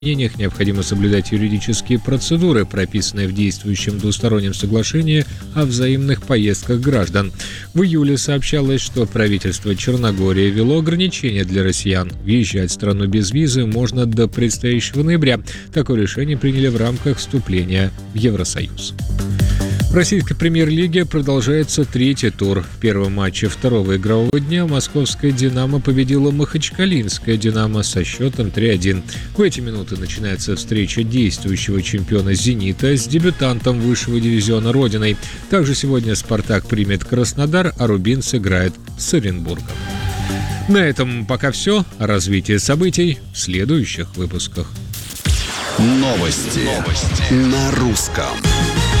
изменениях необходимо соблюдать юридические процедуры, прописанные в действующем двустороннем соглашении о взаимных поездках граждан. В июле сообщалось, что правительство Черногории ввело ограничения для россиян. Въезжать в страну без визы можно до предстоящего ноября. Такое решение приняли в рамках вступления в Евросоюз. В российской премьер-лиге продолжается третий тур. В первом матче второго игрового дня московская «Динамо» победила махачкалинское «Динамо» со счетом 3-1. В эти минуты начинается встреча действующего чемпиона «Зенита» с дебютантом высшего дивизиона «Родиной». Также сегодня «Спартак» примет Краснодар, а «Рубин» сыграет с Оренбургом. На этом пока все. О развитии событий в следующих выпусках. Новости на русском.